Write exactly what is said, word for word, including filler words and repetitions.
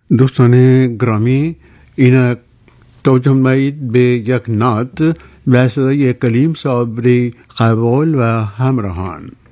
دوستان گرامی، این توجه مید به یک نعت به صدای کلیم صابری قبول و همراهان.